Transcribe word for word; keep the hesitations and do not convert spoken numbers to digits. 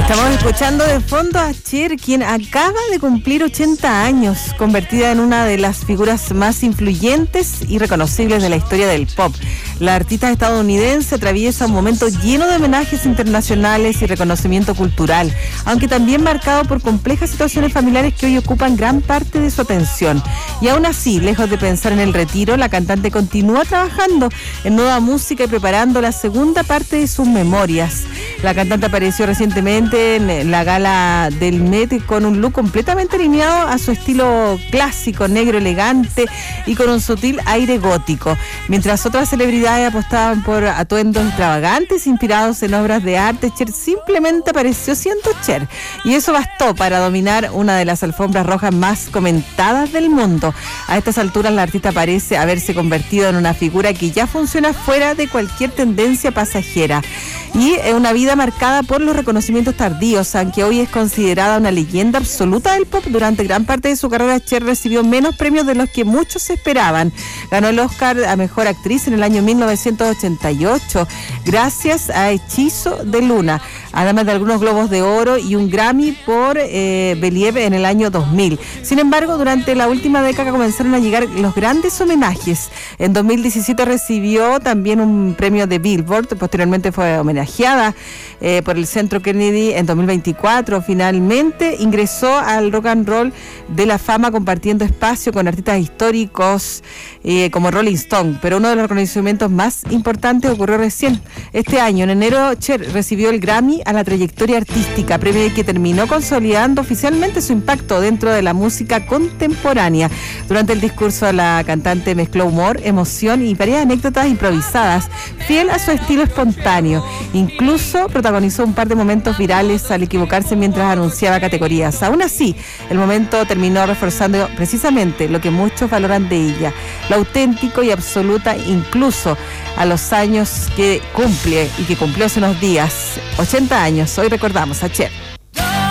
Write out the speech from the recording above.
Estamos escuchando de fondo a Cher, quien acaba de cumplir ochenta años, convertida en una de las figuras más influyentes y reconocibles de la historia del pop. La artista estadounidense atraviesa un momento lleno de homenajes internacionales y reconocimiento cultural, aunque también marcado por complejas situaciones familiares que hoy ocupan gran parte de su atención. Y aún así, lejos de pensar en el retiro, la cantante continúa trabajando en nueva música y preparando la segunda parte de sus memorias. La cantante apareció recientemente en la gala del Met con un look completamente alineado a su estilo clásico, negro elegante y con un sutil aire gótico, mientras otras celebridades apostaban por atuendos extravagantes inspirados en obras de arte. Cher simplemente apareció siendo Cher, y eso bastó para dominar una de las alfombras rojas más comentadas del mundo. A estas alturas la artista parece haberse convertido en una figura que ya funciona fuera de cualquier tendencia pasajera, y es una vida marcada por los reconocimientos tardíos. Aunque hoy es considerada una leyenda absoluta del pop, durante gran parte de su carrera Cher recibió menos premios de los que muchos esperaban. Ganó el Oscar a Mejor Actriz en el año mil novecientos ochenta y ocho gracias a Hechizo de Luna, además de algunos Globos de Oro y un Grammy por eh, Believe en el año dos mil. Sin embargo, durante la última década comenzaron a llegar los grandes homenajes. En dos mil diecisiete recibió también un premio de Billboard, posteriormente fue homenajeada eh, por el Centro Kennedy en dos mil veinticuatro. Finalmente ingresó al Rock and Roll de la Fama, compartiendo espacio con artistas históricos eh, como Rolling Stone. Pero uno de los reconocimientos más importantes ocurrió recién este año. En enero, Cher recibió el Grammy a la trayectoria artística, premio que terminó consolidando oficialmente su impacto dentro de la música contemporánea. Durante el discurso, la cantante mezcló humor, emoción y varias anécdotas improvisadas, fiel a su estilo espontáneo. Incluso protagonizó un par de momentos virales al equivocarse mientras anunciaba categorías. Aún así, el momento terminó reforzando precisamente lo que muchos valoran de ella: lo auténtico y absoluta, incluso a los años que cumple y que cumplió hace unos días. ochenta años, hoy recordamos a Cher.